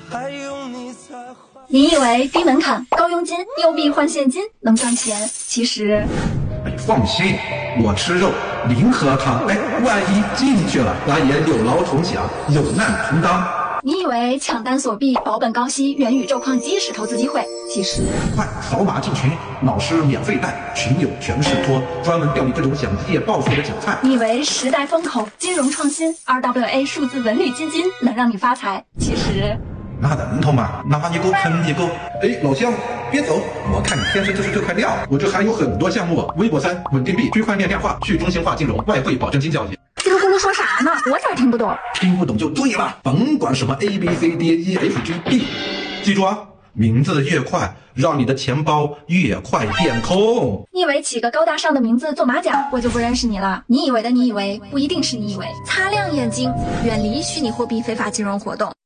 你以为低门槛、高佣金、有币换现金能赚钱？其实， 放心，我吃肉，零喝汤。万一进去了，咱也有劳同享，有难同当。 你以为抢单锁币、保本高息、元宇宙矿机是投资机会？其实， 快扫码进群，老师免费带，群友全是托，专门钓你这种想一夜暴富的韭菜。 你以为时代风口、金融创新、RWA 数字文旅基金能让你发财？其实， 那能头嘛？拿你够坑你够！老乡，别走，我看你天生就是这块料。我这还有很多项目，微博3、稳定币、区块链量化、去中心化金融、外汇保证金交易。 咕噜咕噜说啥呢？我咋听不懂？ 听不懂就对了，甭管什么 ABCDEFGB， 记住啊，名字越快，让你的钱包越快变空。 你以为起个高大上的名字做马甲，我就不认识你了？你以为的你以为，不一定是你以为。擦亮眼睛，远离虚拟货币非法金融活动。